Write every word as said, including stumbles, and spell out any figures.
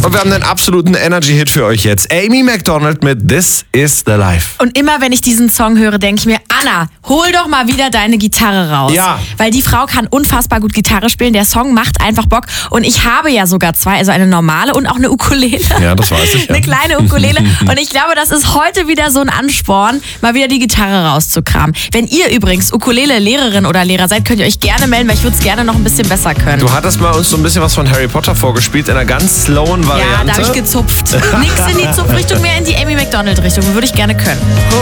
Und wir haben einen absoluten Energy-Hit für euch jetzt. Amy Macdonald mit This Is The Life. Und immer, wenn ich diesen Song höre, denke ich mir, Anna, hol doch mal wieder deine Gitarre raus. Ja. Weil die Frau kann unfassbar gut Gitarre spielen. Der Song macht einfach Bock. Und ich habe ja sogar zwei, also eine normale und auch eine Ukulele. Ja, das weiß ich. Ja. Eine kleine Ukulele. Und ich glaube, das ist heute wieder so ein Ansporn, mal wieder die Gitarre rauszukramen. Wenn ihr übrigens Ukulele-Lehrerin oder Lehrer seid, könnt ihr euch gerne melden, weil ich würde es gerne noch ein bisschen besser können. Du hattest mal uns so ein bisschen was von Harry Potter vorgespielt, in einer ganz slowen Variante. Ja, da habe ich gezupft. Nix in die Zupfrichtung, mehr in die Amy Macdonald-Richtung. Würde ich gerne können.